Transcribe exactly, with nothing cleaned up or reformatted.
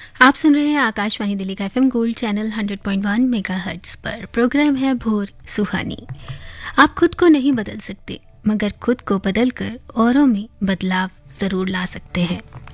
आप सुन रहे हैं आकाशवाणी दिल्ली का FM gold channel hundred point one megahertz पर। प्रोग्राम है भोर सुहानी। आप खुद को नहीं बदल सकते, मगर खुद को बदलकर औरों में बदलाव जरूर ला सकते हैं।